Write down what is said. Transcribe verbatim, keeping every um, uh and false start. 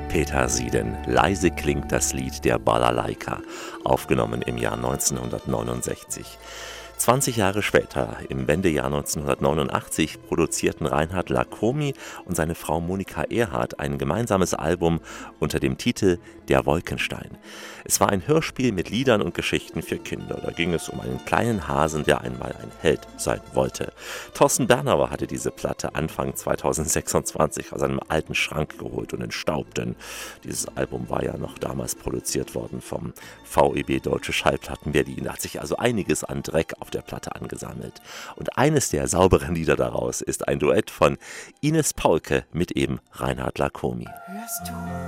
Petersilie, leise klingt das Lied der Balalaika, aufgenommen im Jahr neunzehnhundertneunundsechzig. zwanzig Jahre später, im Wendejahr neunzehnhundertneunundachtzig, produzierten Reinhard Lacomi und seine Frau Monika Erhardt ein gemeinsames Album unter dem Titel Der Wolkenstein. Es war ein Hörspiel mit Liedern und Geschichten für Kinder. Da ging es um einen kleinen Hasen, der einmal ein Held sein wollte. Thorsten Bernauer hatte diese Platte Anfang zweitausendsechsundzwanzig aus einem alten Schrank geholt und entstaubt, denn dieses Album war ja noch damals produziert worden vom V E B Deutsche Schallplatten Berlin. Da hat sich also einiges an Dreck auf der Platte angesammelt. Und eines der sauberen Lieder daraus ist ein Duett von Ines Paulke mit eben Reinhard Lacomi. Hörst du?